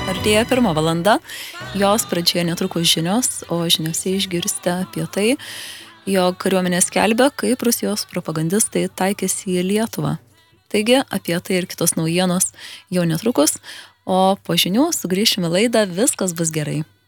Artėja 1 valanda, jos pradžioje netrukus žinios, o žiniose išgirsite apie tai, jog kariuomenė skelbia, kaip Rusijos propagandistai taikėsi į Lietuvą. Taigi, apie tai ir kitos naujienos jau netrukus, o po žinių sugrįšime laidą Viskas bus gerai.